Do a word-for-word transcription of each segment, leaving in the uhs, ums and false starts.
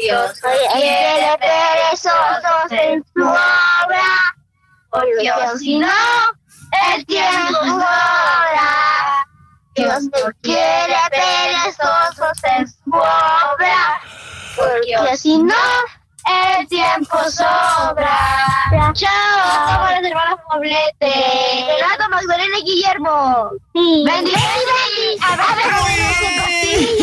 Dios quiere perezosos en su obra, porque si no, el tiempo sobra. Dios no quiere perezosos en su obra, porque si no, el tiempo sobra. Chao, somos los hermanos Poblete. Renato, Magdalena y Guillermo. Sí. Bendiciones. Abrazos de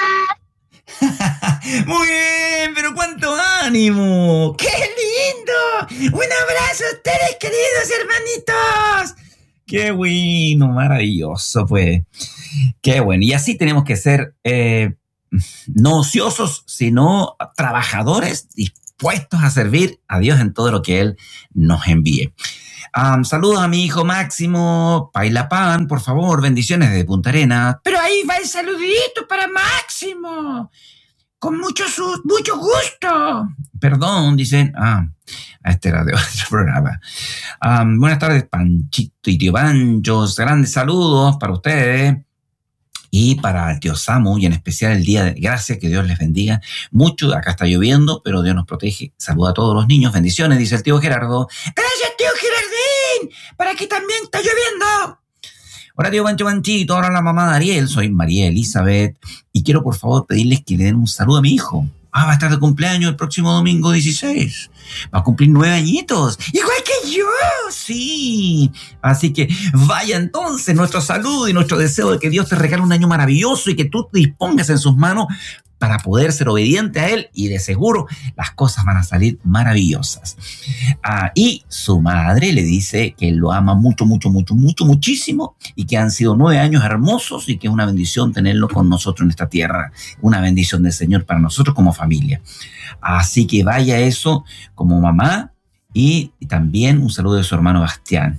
pastillas. Muy bien, pero cuánto ánimo. ¡Qué lindo! Un abrazo a ustedes, queridos hermanitos. ¡Qué bueno! Maravilloso, pues. ¡Qué bueno! Y así tenemos que ser eh, no ociosos, sino trabajadores dispuestos a servir a Dios en todo lo que Él nos envíe. Um, saludos a mi hijo Máximo Pailapan, por favor, bendiciones desde Punta Arenas. Pero ahí va el saludito para Máximo. Con mucho, su- mucho gusto. Perdón, dicen. Ah, este era de otro programa. Um, buenas tardes, Panchito y tío Panchos. Grandes saludos para ustedes y para el tío Samu, y en especial el día de gracias. Que Dios les bendiga mucho. Acá está lloviendo, pero Dios nos protege. Saluda a todos los niños. Bendiciones, dice el tío Gerardo. Gracias, tío Gerardín. Para aquí también está lloviendo. Hola, tío Pancho Panchito, ahora la mamá de Ariel, soy María Elizabeth, y quiero por favor pedirles que le den un saludo a mi hijo. Ah, va a estar de cumpleaños el próximo domingo dieciséis. Va a cumplir nueve añitos, igual que yo, sí. Así que vaya entonces nuestro saludo y nuestro deseo de que Dios te regale un año maravilloso y que tú te dispongas en sus manos para poder ser obediente a Él, y de seguro las cosas van a salir maravillosas. Ah, y su madre le dice que lo ama mucho, mucho, mucho, mucho, muchísimo, y que han sido nueve años hermosos y que es una bendición tenerlo con nosotros en esta tierra, una bendición del Señor para nosotros como familia. Así que vaya eso como mamá, y también un saludo de su hermano Bastián.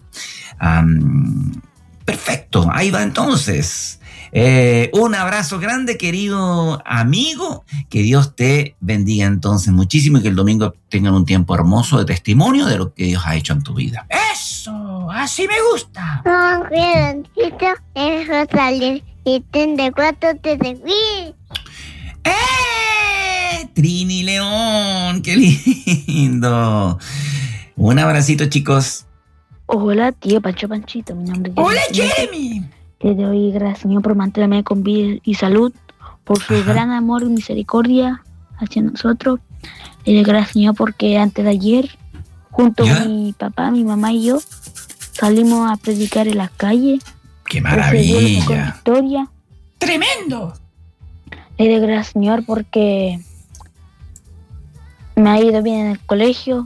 Um, perfecto, ahí va entonces. Eh, un abrazo grande, querido amigo. Que Dios te bendiga entonces muchísimo, y que el domingo tengan un tiempo hermoso de testimonio de lo que Dios ha hecho en tu vida. ¡Eso! ¡Así me gusta! Un cuidancito es salir y de cuatro te seguí. ¡Eh! Trini León, qué lindo. Un abracito, chicos. Hola, tío Pancho Panchito, mi nombre es ¡Hola, Jeremy. Jeremy! Te doy gracias, Señor, por mantenerme con vida y salud, por su Ajá. gran amor y misericordia hacia nosotros. Le doy gracias, Señor, porque antes de ayer, junto ¿Ya? con mi papá, mi mamá y yo, salimos a predicar en las calles. ¡Qué Con maravilla! victoria. ¡Tremendo! Le doy gracias, Señor, porque me ha ido bien en el colegio.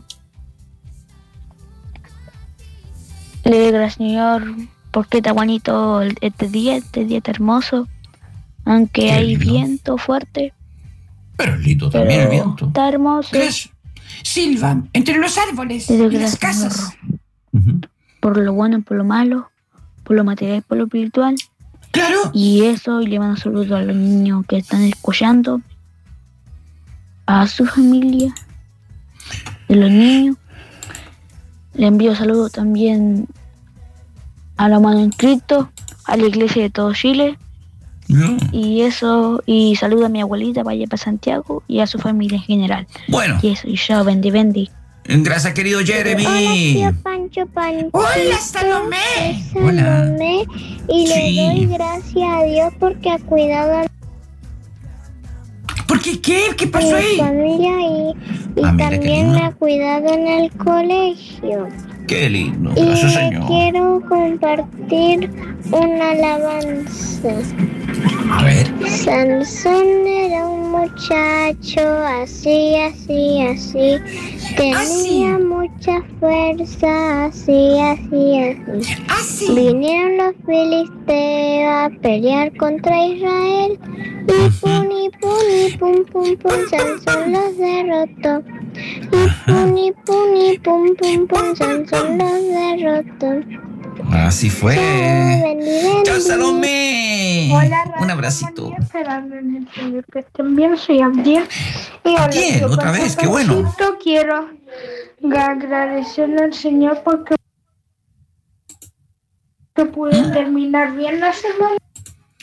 Le doy gracias, Señor, porque está bonito el- este día, este día está hermoso, aunque Qué hay lindo. viento fuerte, Pero es lindo pero también el viento. está hermoso. Gracias. Silvan entre los árboles Le doy y las gracias, casas. Señor, Ujú. por lo bueno y por lo malo, por lo material y por lo espiritual. Claro. Y eso, y le mando saludos a los niños que están escuchando, a su familia, de los niños. Le envío saludos también a los hermanos inscritos, a la iglesia de todo Chile, No. y eso, y saludo a mi abuelita para allá para Santiago y a su familia en general. Bueno, Y eso, y yo, bendy, bendy. gracias, querido Hola, Jeremy. tío Pancho Pancho. Hola, Salomé. Soy Hola. Salomé, y Sí. le doy gracias a Dios porque ha cuidado a ¿Por qué? ¿Qué? ¿Qué pasó mi ahí? familia y, y Ah, mira, qué también lindo. me ha cuidado en el colegio. Qué lindo. Y Gracias, le Señor. quiero compartir una alabanza. A ver. Sansón era un muchacho así, así, así. Tenía Así. mucha fuerza, así, así, así. Así. Vinieron los filisteos a pelear contra Israel. Y pum, y pum, y pum, pum, pum, Sansón los derrotó. Y pum, y pum, y pum, pum, pum, Sansón los derrotó. Así Chao, fue. bendy, bendy. ¡Chao, Salomé! Hola, Un Radio abracito. Armonía, esperando en el Señor que estén bien, soy Abdiel. Y hola, Abdiel, tío otra Pancho vez, qué bueno. Panchito, quiero agradecerle al Señor porque que pude terminar bien la semana.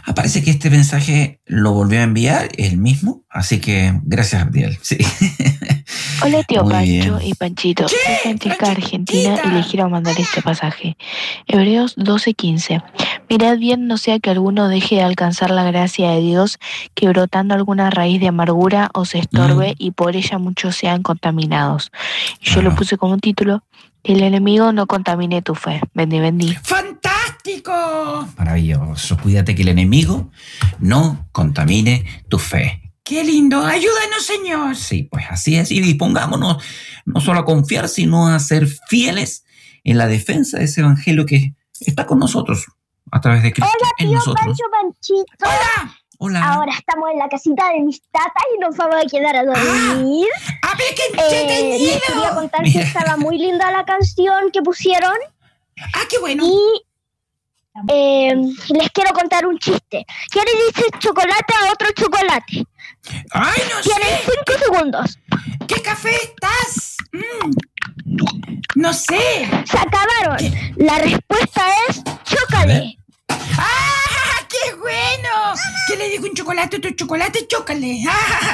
Ah, parece que este mensaje lo volvió a enviar él mismo, así que gracias, Abdiel. Sí. Hola tío Muy Pancho bien. y Panchito, ¿Qué? soy Francesca Francisquita. Argentina y les quiero mandar este pasaje. Hebreos doce quince. Mirad bien, no sea que alguno deje de alcanzar la gracia de Dios, que brotando alguna raíz de amargura os estorbe Mm. y por ella muchos sean contaminados. Y yo Claro. lo puse como título, que el enemigo no contamine tu fe. Bendí, bendí. ¡Fantástico! Maravilloso. Cuídate que el enemigo no contamine tu fe. ¡Qué lindo! ¡Ayúdanos, Señor! Sí, pues así es. Y dispongámonos no solo a confiar, sino a ser fieles en la defensa de ese evangelio que está con nosotros a través de Cristo. Hola, en tío nosotros. Pancho Panchito. ¡Hola! Hola. Ahora estamos en la casita de mis tatas y nos vamos a quedar a dormir. ¡A ver qué Eh, entretenido! les quería contar Mira. que estaba muy linda la canción que pusieron ¡Ah, qué bueno! y eh, les quiero contar un chiste. ¿Qué le dice chocolate a otro chocolate? ¡Ay, no Tienen sé! cinco segundos. ¿Qué café estás? Mm. No sé. Se acabaron. ¿Qué? La respuesta es chócale. ¡Ah, qué bueno! ¿Qué le digo un chocolate a otro chocolate? ¡Chócale!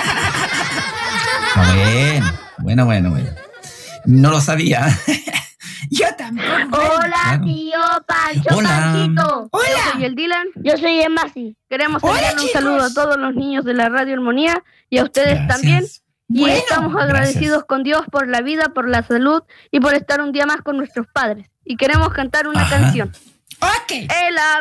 Está bien. Bueno, bueno, bueno. No lo sabía. Yo tampoco. Hola, Claro. tío Pancho Hola. Panchito. Hola. Yo soy el Dylan. Yo soy Emasi. Queremos Hola, enviarle un chicos. saludo a todos los niños de la Radio Armonía y a ustedes Gracias. también. Y Bueno, estamos gracias. agradecidos con Dios por la vida, por la salud y por estar un día más con nuestros padres. Y queremos cantar una Ajá. canción. Ok. El